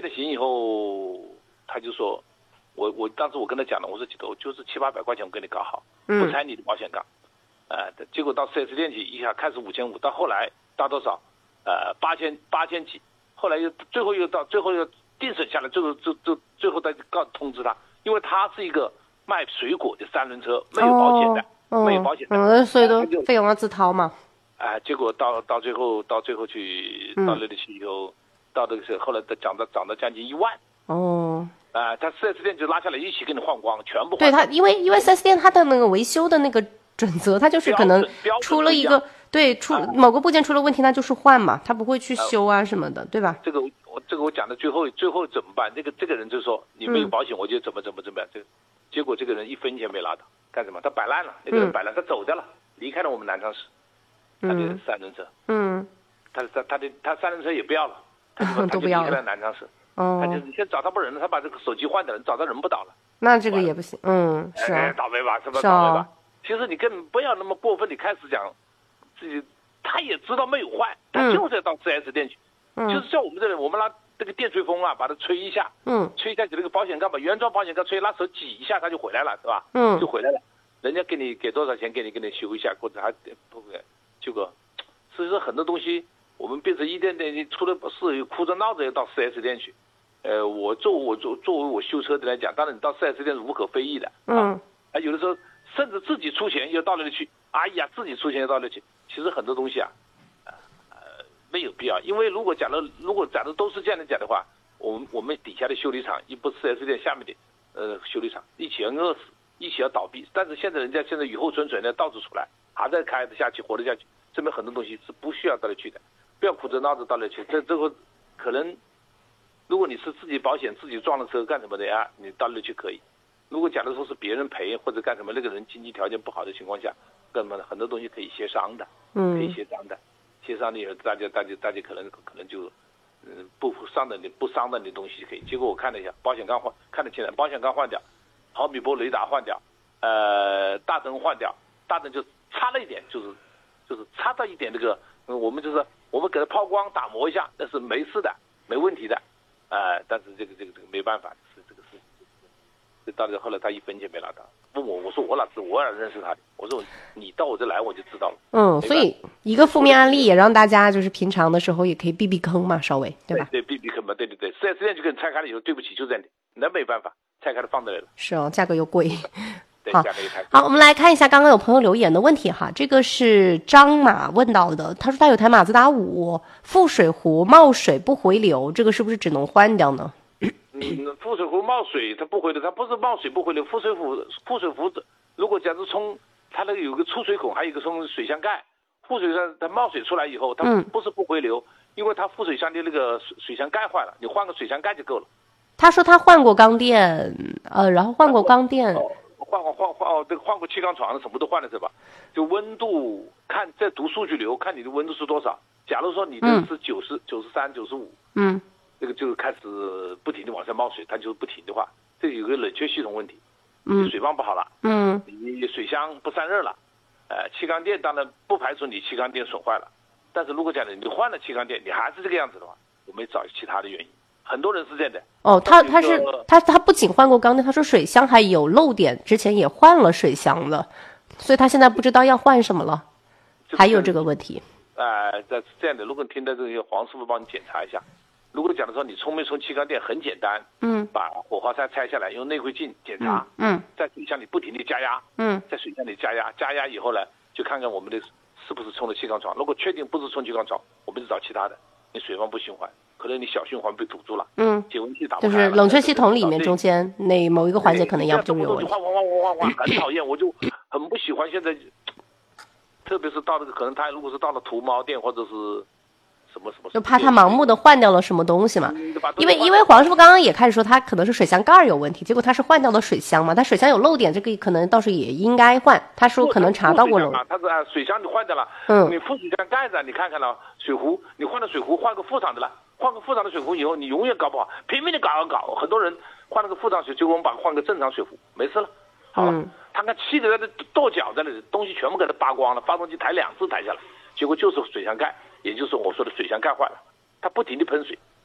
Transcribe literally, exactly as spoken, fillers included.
了型以后，他就说，我我当时我跟他讲了，我说几头就是七八百块钱我给你搞好，不拆你的保险杠，呃，结果到 四 S 店去一下开始五千五，到后来到多少？呃，八千八千几，后来又最后又到最后又定审下来，最后就就最后再告通知他，因为他是一个卖水果的三轮车，没有保险的， 哦、 没有保险的， 嗯，所以都费用要自掏嘛。 啊、呃，结果到到最后到最后去到那里去以后，嗯、到这个时候后来涨到涨到将近一万。 哦。 啊、呃，他 四 S 店就拉下来一起给你换光，全部换。 对他，因为因为 四 S 店它的那个维修的那个准则，它就是可能出了一个对出、啊、某个部件出了问题，那就是换嘛，他不会去修啊什么的，对吧？ 这个我这个我讲的最后最后怎么办？这个这个人就说你没有保险，我就怎么怎么怎么样。这、嗯、结果这个人一分钱没拿到，干什么？他摆烂了，那个人摆烂，他走掉了，离开了我们南昌市。他的三轮车， 嗯， 他他他的他三轮车也不要了，他就都不要了。 离开了南昌市， 哦， 他就先找他不人了，他把这个手机换掉了，找到人不倒了。 那这个也不行，嗯，是啊， 哎、倒霉吧，是吧？ 是啊、 倒霉吧。其实你根本不要那么过分，你开始讲自己，他也知道没有坏，他就是要到 四 S 店去， 嗯、 就是像我们这里，我们拿这个电吹风啊，把它吹一下， 嗯， 吹下去那个保险杠，把原装保险杠吹，拿手挤一下，它就回来了，是吧？ 嗯， 就回来了。人家给你给多少钱，给你给你修一下，或者还不给修个。所以说很多东西我们变成一点点出了事，哭着闹着要到 四 S 店去。呃，我作为我作作为我修车的来讲，当然你到 四 S 店是无可非议的。 嗯。 啊，有的时候甚至自己出钱又到那里去，哎呀，自己出钱又到那里去。其实很多东西啊，呃，没有必要。因为如果讲的如果讲的都是这样的讲的话，我们我们底下的修理厂，一部 四 S 店下面的呃修理厂一起要饿死，一起要倒闭。但是现在人家现在雨后春笋的到处出来，还在开得下去，活得下去。证明很多东西是不需要到那去的，不要哭着闹着到那去。这这个可能，如果你是自己保险自己撞了车干什么的呀，你到那去可以。如果假如说是别人赔或者干什么，那个人经济条件不好的情况下，干什么很多东西可以协商的， 嗯， 可以协商的，协商的大家大家大家可能可能就，嗯，不伤的你不伤的你东西可以。结果我看了一下，保险杠换看得清了，保险杠换掉，毫米波雷达换掉，呃，大灯换掉，大灯就差了一点，就是。就是差到一点这个，嗯，我们就是我们给它抛光打磨一下，那是没事的，没问题的，呃，但是这个这个这个没办法，是这个事。这到了后来他一分钱没拿到，问我，我说我哪知我哪认识他的？我说你到我这来我就知道了。 嗯，所以一个负面案例也让大家就是平常的时候也可以避避坑嘛，稍微对吧？ 对，避避坑嘛，对对对。四 S 店就给你拆开了以后，对不起，就这样的，那没办法，拆开了放这里了。 是哦，价格又贵。 好， 好，我们来看一下刚刚有朋友留言的问题哈，这个是张马问到的，他说他有台马自达五，副水壶冒水不回流，这个是不是只能换掉呢？ 嗯，副水壶冒水它不回流，它不是冒水不回流，副水壶副水壶如果假如冲它那个有个出水孔，还有一个冲水箱盖，副水箱它冒水出来以后，它不是不回流，嗯、因为它副水箱的那个水水箱盖坏了，你换个水箱盖就够了。 他说他换过钢垫，呃，然后换过钢垫。 哦换过换换哦，这个换过气缸床什么都换了是吧？就温度看再读数据流，看你的温度是多少。假如说你的是九十九十三九十五，嗯，这个就开始不停的往上冒水，它就不停的话，这有个冷却系统问题，嗯，水泵不好了，嗯，你水箱不散热了，呃，气缸垫当然不排除你气缸垫损坏了，但是如果讲的你换了气缸垫，你还是这个样子的话，我们找其他的原因。很多人是这样的哦，他他是他他不仅换过钢垫，他说水箱还有漏点，之前也换了水箱了，所以他现在不知道要换什么了，还有这个问题。 呃，这这样的，如果你听到这个，黄师傅帮你检查一下。如果讲的说你充没充气缸垫很简单，嗯，把火花塞拆下来，用内窥镜检查，嗯，嗯在水箱里不停地加压，嗯，在水箱里加压，加压以后呢，就看看我们的是不是充了气缸床。如果确定不是充气缸床，我们就找其他的，你水泵不循环。可能你小循环被堵住了，嗯，解温器打不开了， 就是冷却系统里面中间那某一个环节可能要不就有问题。 换换换换换换，很讨厌，我就很不喜欢现在，特别是到那个可能他如果是到了图猫店或者是什么什么， 就怕他盲目的换掉了什么东西嘛。因为因为黄师傅刚刚也开始说他可能是水箱盖有问题，结果他是换掉了水箱嘛，他水箱有漏点，这个可能倒是也应该换。他说可能查到过漏点， 他是啊水箱你换掉了，嗯，你副水箱盖子你看看了，水壶你换了水壶换个副厂的了。换个副厂的水壶以后，你永远搞不好，拼命的搞搞，很多人换了个副厂水，结果我们把换个正常水壶，没事了，好了，嗯、他看气的在那跺脚在那里，东西全部给它扒光了，发动机抬两次抬下来，结果就是水箱盖，也就是我说的水箱盖坏了，它不停的喷水，